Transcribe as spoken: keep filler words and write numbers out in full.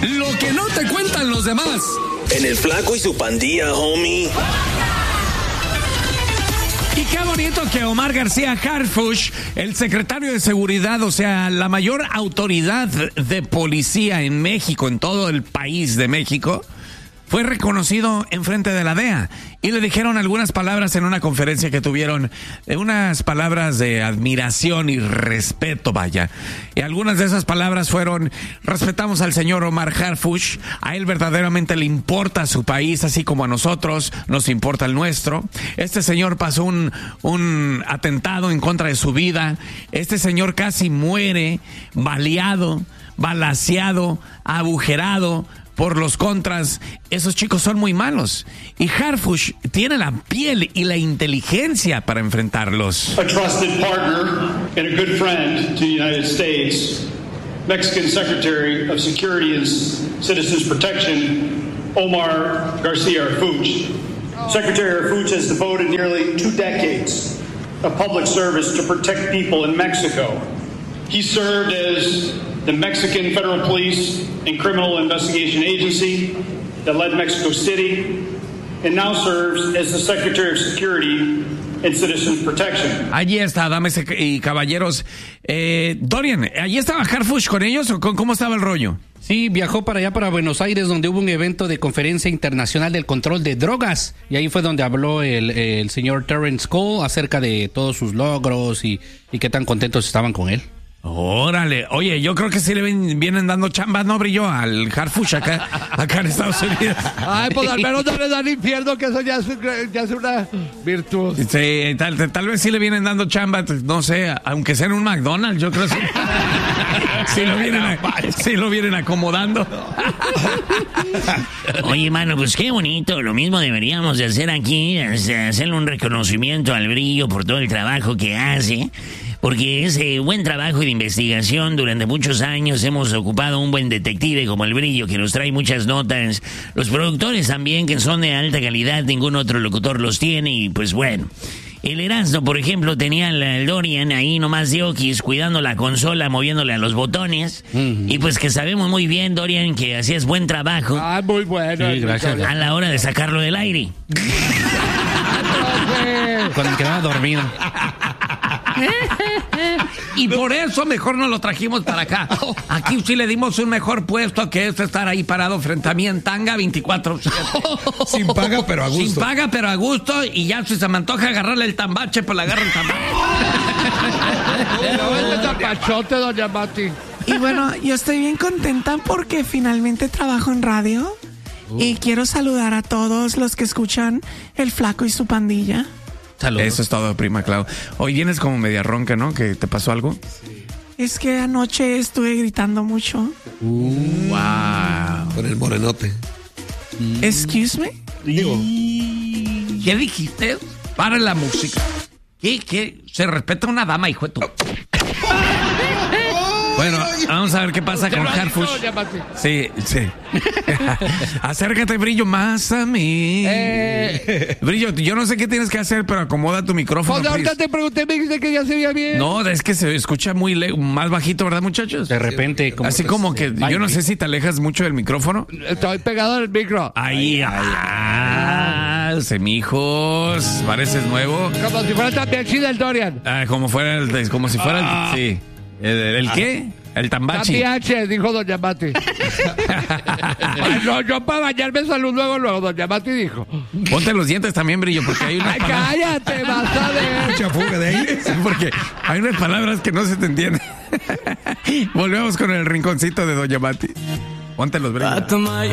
Lo que no te cuentan los demás. En el Flaco y su Pandilla, homie. Y qué bonito que Omar García Harfuch, el secretario de Seguridad, o sea, la mayor autoridad de policía en México, en todo el país de México, fue reconocido en frente de la D E A y le dijeron algunas palabras en una conferencia que tuvieron, unas palabras de admiración y respeto, vaya. Y algunas de esas palabras fueron: respetamos al señor Omar Harfuch, a él verdaderamente le importa su país, así como a nosotros nos importa el nuestro. Este señor pasó un, un atentado en contra de su vida, este señor casi muere baleado, balaceado, agujerado por los contras. Esos chicos son muy malos y Harfuch tiene la piel y la inteligencia para enfrentarlos. A trusted partner and a good friend to the United States, Mexican Secretary of Security and Citizens Protection, Omar Garcia Harfuch. Secretary Harfuch has devoted nearly two decades of public service to protect people in Mexico. He served as the Mexican Federal Police and Criminal Investigation Agency that led Mexico City, and now serves as the Secretary of Security and Citizens Protection. Allí está, damas y caballeros. Eh, Dorian, ¿allí estaba Harfuch con ellos o con, cómo estaba el rollo? Sí, viajó para allá, para Buenos Aires, donde hubo un evento de conferencia internacional del control de drogas. Y ahí fue donde habló el, el señor Terrence Cole acerca de todos sus logros y, y qué tan contentos estaban con él. Órale, oye, yo creo que sí le ven, vienen dando chambas, ¿no, Brillo? Al Harfuch acá, acá en Estados Unidos. Ay, pues al menos no le dan infierno, que eso ya es, ya es una virtud. Sí, tal, tal vez sí le vienen dando chambas, no sé, aunque sea en un McDonald's, yo creo que sí. Sí lo vienen, a, sí lo vienen acomodando. Oye, mano, pues qué bonito. Lo mismo deberíamos de hacer aquí, hacerle un reconocimiento al Brillo por todo el trabajo que hace. Porque ese buen trabajo de investigación durante muchos años hemos ocupado un buen detective como el Brillo, que nos trae muchas notas. Los productores también, que son de alta calidad, ningún otro locutor los tiene. Y pues bueno, el Erasmo, por ejemplo, tenía al Dorian ahí nomás de okis, cuidando la consola, moviéndole a los botones. Uh-huh. Y pues que sabemos muy bien, Dorian, que hacías buen trabajo. Ah, muy bueno. Sí, gracias. A la hora de sacarlo del aire. Cuando quedaba dormido. Y por eso mejor nos lo trajimos para acá. Aquí sí le dimos un mejor puesto que es estar ahí parado frente a mí en tanga veinticuatro siete. Sin paga, pero a gusto. Sin paga, pero a gusto. Y ya si se me antoja agarrarle el tambache, pues le agarro el tambache. Pero este tapachote, doña Mati. Y bueno, yo estoy bien contenta porque finalmente trabajo en radio. Uh. Y quiero saludar a todos los que escuchan El Flaco y su Pandilla. Saludos. Eso es todo, prima Clau. Hoy vienes como media ronca, ¿no? ¿Que te pasó algo? Sí. Es que anoche estuve gritando mucho. Uh, wow. Con el morenote. Excuse me. Digo, ¿qué dijiste? Para la música. ¿Qué? ¿Qué? Se respeta a una dama, hijo de tu... Bueno, vamos a ver qué pasa con Harfuch. Sí, sí. Acércate, Brillo, más a mí. Eh. Brillo, yo no sé qué tienes que hacer, pero acomoda tu micrófono. Pues ahorita te pregunté, me dijiste que ya se veía bien. No, es que se escucha muy le- más bajito, ¿verdad, muchachos? De repente. Como Así como que, yo no sé si te alejas mucho del micrófono. Estoy pegado al micro. Ahí, ah, semijos, pareces nuevo. Como si fuera también chida el Dorian. Ah, como fuera el, como si fuera el, Ah. sí. ¿El, el qué? El tambachi. Tambiache, dijo doña Mati. Ay, no, yo para bañarme salud luego, luego, doña Mati dijo. Ponte los dientes también, Brillo, porque hay una... Ay, cállate, vas a ver. Mucha fuga de aire. Sí, porque hay unas palabras que no se te entienden. Volvemos con el rinconcito de doña Mati. Ponte los Brillo.